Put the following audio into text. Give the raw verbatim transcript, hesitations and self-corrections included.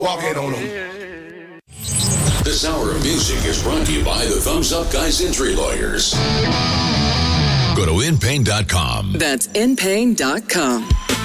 Walk in on them. This hour of music is brought to you by the Thumbs Up Guys Injury Lawyers. Go to in pain dot com. That's in pain dot com.